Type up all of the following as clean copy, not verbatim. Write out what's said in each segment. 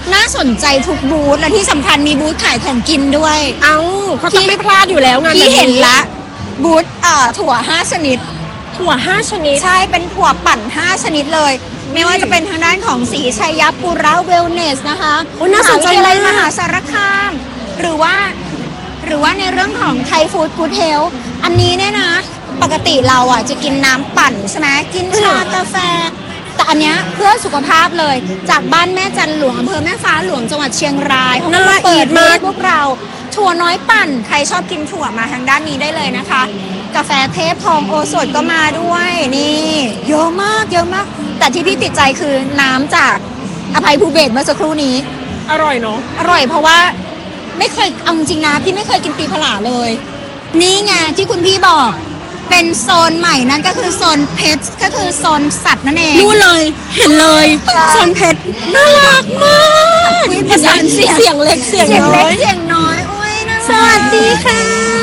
น่าสนใจทุกบูธและที่สำคัญมีบูธขายของกินด้วยเขาต้องไม่พลาดอยู่แล้วงานที่เห็นละบูธถั่ว5ชนิดถั่ว5ชนิดใช่เป็นถั่วปั่น5ชนิดเลยไม่ว่าจะเป็นทางด้านของศรีชัยปุระเวลเนสนะคะน่าสนใจเลยมหาสารคามหรือว่าในเรื่องของไทยฟู้ดกู๊ดเฮลท์อันนี้เนี่ยนะปกติเราจะกินน้ำปั่นใช่ไหมกินชากาแฟแต่อันเนี้ยเพื่อสุขภาพเลยจากบ้านแม่จันหลวงอำเภอแม่ฟ้าหลวงจังหวัดเชียงรายเขาเปิดมาพวกเราถั่วน้อยปั่นใครชอบกินถั่วมาทางด้านนี้ได้เลยนะคะกาแฟเทพทองโอสถก็มาด้วยนี่เยอะมากแต่ที่พี่ติดใจคือน้ำจากอภัยภูเบศรเมื่อสักครู่นี้อร่อยเนาะอร่อยเพราะว่าไม่เคยเอาจริงนะพี่ไม่เคยกินปีผลาเลยนี่ไงที่คุณพี่บอกเป็นโซนใหม่นั่นก็คือโซนเพชรก็คือโซนสัตว์นั่นเองนู่นเลยเห็นเลยโซนเพชรน่ารักมากประสานเสียงเล็กเสียงน้อยอุ้ยน่ารักสวัสดีค่ะ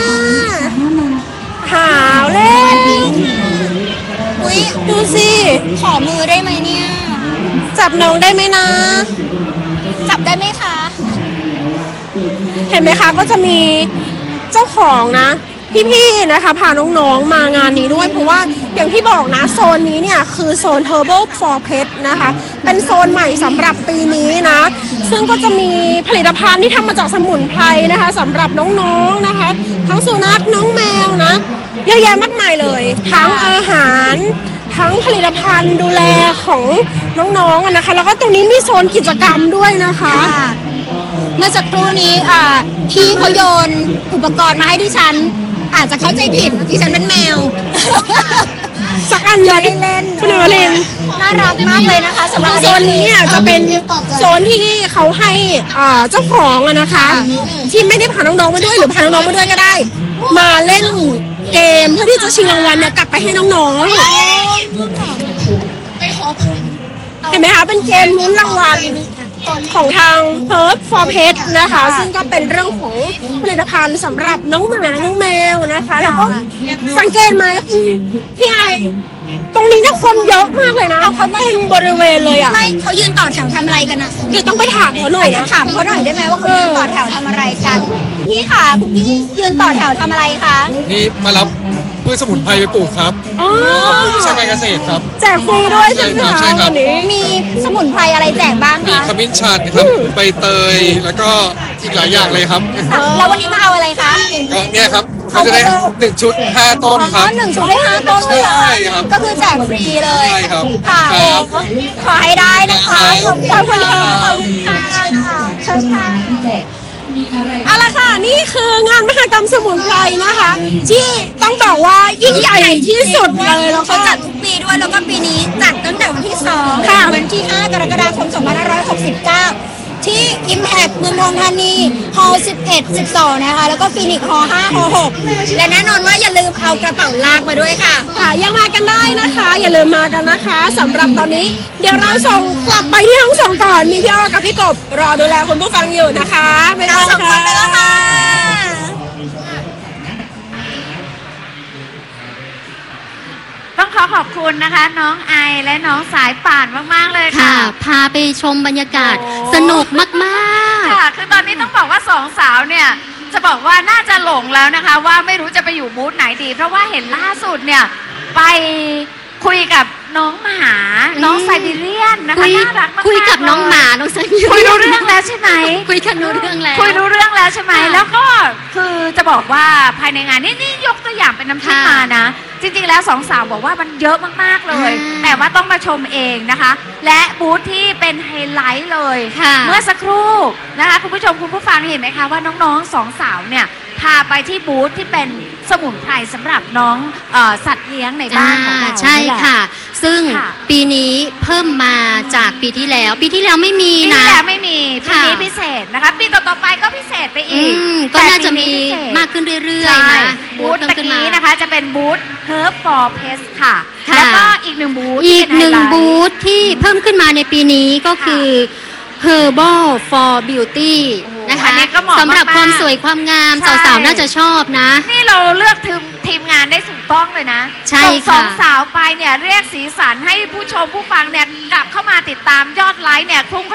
หาวเล่นอุ้ยดูสิขอมือได้ไหมเนี่ยจับน้องได้ไหมนะจับได้ไหมคะเห็นไหมคะก็จะมีเจ้าของนะพี่ๆนะคะพาน้องๆมางานนี้ด้วยเพราะว่าอย่างที่บอกนะโซนนี้เนี่ยคือโซน Herbal for Pet นะคะเป็นโซนใหม่สำหรับปีนี้นะซึ่งก็จะมีผลิตภัณฑ์ที่ทำมาจากสมุนไพรนะคะสำหรับน้องๆนะคะทั้งสุนัขน้องแมวนะเยอะแยะมากมายเลยทั้งอาหารทั้งผลิตภัณฑ์ดูแลของน้องๆนะคะแล้วก็ตรงนี้มีโซนกิจกรรมด้วยนะคะเมื่อสักครู่นี้พี่เขาโยนอุปกรณ์มาให้ดิฉันอาจจะเข้าใจผิดดิฉันเป็นแมวสักอันเลยเล่นคุณวรินน่ารักมากเลยนะคะสำหรับโซนนี้จะเป็นโซนที่เขาให้เจ้าของนะคะที่ไม่ได้พาน้องๆมาด้วยหรือพาน้องๆมาด้วยก็ได้มาเล่นเกมเพื่อที่จะชิงรางวัลเนี่ยกลับไปให้น้องๆเห็นไหมคะเป็นเกมลุ้นรางวัลของทาง Herb for Pet นะคะซึ่งก็เป็นเรื่องของผลิตภัณฑ์สำหรับน้องหมาน้องแมวนะคะแล้วก็สังเกตไหมพี่ไอตรงนี้เนี่ยคนเยอะมากเลยนะเขาเต็มบริเวณเลยไม่เขายืนต่อแถวทำอะไรกันนะเดี๋ยวต้องไปถามเขาหน่อยนะถามเขาหน่อยได้ไหมว่าเขายืนต่อแถวทำอะไรกันพี่ค่ะคุณพี่ยืนต่อแถวทำอะไรคะนี่มารับพืชสมุนไพรไปปลูกครับใช่การเกษตรครับแจกฟรีด้วยใช่ไหมคะวันนี้มีสมุนไพรอะไรแจกบ้างคะมีขมิ้นชันครับใบเตยแล้วก็อีกหลายอย่างเลยครับแล้ววันนี้มาเอาอะไรคะเนี่ยครับเขาจะได้1 ชุด 5 ต้นครับ 1 ชุดได้ 5 ต้นเลยก็คือแจกฟรีเลยใช่ครับค่ะขอให้ได้นะคะขอบคุณค่ะเชิญค่ะเอาละค่ะนี่คืองานมหกรรมสมุนไพรนะคะที่ต้องบอกว่ายิ่งใหญ่ที่สุดเลยแล้วเขาจัดทุกปีด้วยแล้วก็ปีนี้จัดตั้งแต่วันที่2ค่ะวันที่5กรกฎาคม2569ที่ Impact เมืองทองธานีฮอลล์11 12นะคะแล้วก็ฟีนิกซ์ฮอลล์5ฮอลล์6และแน่นอนว่าอย่าลืมเอากระเป๋าลากมาด้วยค่ะยังมากันได้นะคะอย่าลืมมากันนะคะสำหรับตอนนี้เดี๋ยวเราส่งกลับไปที่ห้องส่งก่อนมีพี่อ้อกับพี่กบรอดูแลคุณผู้ฟังอยู่นะคะไม่ต้องส่งไปแล้วค่ะต้องขอบคุณนะคะน้องไอและน้องสายป่านมากๆเลยค่ะพาไปชมบรรยากาศสนุกมากๆค่ะคือตอนนี้ต้องบอกว่า2 สาวเนี่ยจะบอกว่าน่าจะหลงแล้วนะคะว่าไม่รู้จะไปอยู่บูธไหนดีเพราะว่าเห็นล่าสุดเนี่ยไปคุยกับน้องหมาน้องไซบีเรียนนะคะน่ารักมากคุยกับน้องหมาน้องไซบีเรียนคุยรู้เรื่องแล้วใช่ไหมคุยกันรู้เรื่องแล้วใช่ไหมแล้วก็คือจะบอกว่าภายในงานนี่ยกตัวอย่างเป็นน้ำจิ้มมานะจริงๆแล้ว2 สาวบอกว่ามันเยอะมากๆเลยแต่ว่าต้องมาชมเองนะคะและบูธที่เป็นไฮไลท์เลยเมื่อสักครู่นะคะคุณผู้ชมคุณผู้ฟังเห็นไหมคะว่าน้องๆ2 สาวเนี่ยพาไปที่บูธที่เป็นสมุนไพรสำหรับน้องสัตว์เลี้ยงในบ้านของเราใช่ค่ะซึ่งปีนี้เพิ่มมาจากปีที่แล้วไม่มีนะปีที่แล้วไม่มีปีนี้พิเศษนะคะปีต่อๆไปก็พิเศษไปอีกก็น่าจะมีมากขึ้นเรื่อยๆนะบูธตะกี้นะคะจะเป็นบูธ Herb for Pets ค่ะแล้วก็อีก1 บูธที่เพิ่มขึ้นมาในปีนี้ก็คือ Herbal for Beauty นะคะสำหรับความสวยความงามสาวๆน่าจะชอบนะนี่เราเลือกทีมงานได้ถูกต้องเลยนะใช่ค่ะ 2 สาวไปเนี่ยเรียกสีสันให้ผู้ชมผู้ฟังเนี่ยกลับเข้ามาติดตามยอดไลค์เนี่ยพุ่ง